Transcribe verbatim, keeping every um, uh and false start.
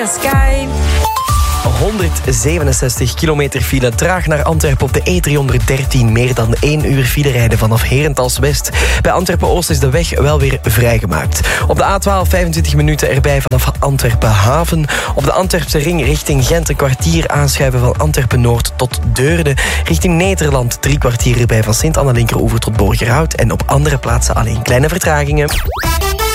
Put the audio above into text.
sky. honderdzevenenzestig kilometer file, traag naar Antwerpen op de E driehonderddertien. Meer dan één uur file rijden vanaf Herentals West. Bij Antwerpen-Oost is de weg wel weer vrijgemaakt. Op de A twaalf vijfentwintig minuten erbij vanaf Antwerpen-Haven. Op de Antwerpse ring richting Gent een kwartier aanschuiven van Antwerpen-Noord tot Deurne. Richting Nederland drie kwartier erbij van Sint-Anna-Linkeroever tot Borgerhout. En op andere plaatsen alleen kleine vertragingen.